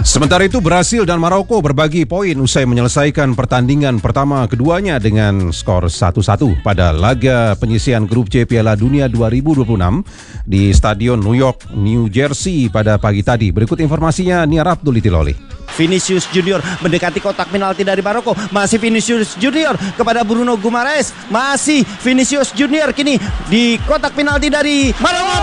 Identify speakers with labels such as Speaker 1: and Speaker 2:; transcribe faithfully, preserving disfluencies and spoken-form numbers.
Speaker 1: Sementara itu Brasil dan Maroko berbagi poin usai menyelesaikan pertandingan pertama keduanya dengan skor satu satu pada laga penyisihan grup C Piala Dunia dua ribu dua puluh enam di Stadion New York, New Jersey pada pagi tadi. Berikut informasinya Niar Abdul Itiloli.
Speaker 2: Vinicius Junior mendekati kotak penalti dari Maroko. Masih Vinicius Junior kepada Bruno Guimaraes. Masih Vinicius Junior kini di kotak penalti dari Maroko.